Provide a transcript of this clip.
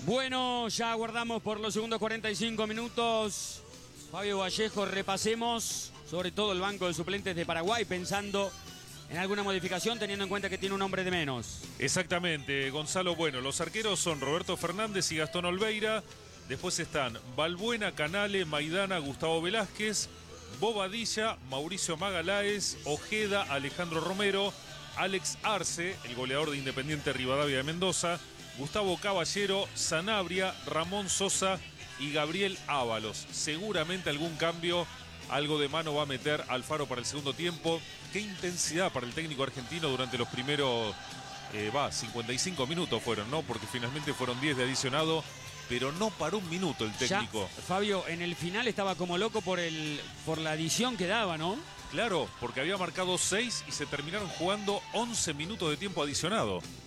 Bueno, ya aguardamos por los segundos 45 minutos. Fabio Vallejo, repasemos sobre todo el banco de suplentes de Paraguay, pensando en alguna modificación, teniendo en cuenta que tiene un hombre de menos. Exactamente, Gonzalo. Bueno, los arqueros son Roberto Fernández y Gastón Olveira. Después están Balbuena, Canale, Maidana, Gustavo Velázquez, Bobadilla, Mauricio Magaláes, Ojeda, Alejandro Romero, Alex Arce, el goleador de Independiente Rivadavia de Mendoza, Gustavo Caballero, Sanabria, Ramón Sosa y Gabriel Ábalos. Seguramente algún cambio, algo de mano va a meter Alfaro para el segundo tiempo. Qué intensidad para el técnico argentino durante los primeros 55 minutos fueron, ¿no? Porque finalmente fueron 10 de adicionado, pero no paró un minuto el técnico. Ya, Fabio, en el final estaba como loco por la adición que daba, ¿no? Claro, porque había marcado 6 y se terminaron jugando 11 minutos de tiempo adicionado.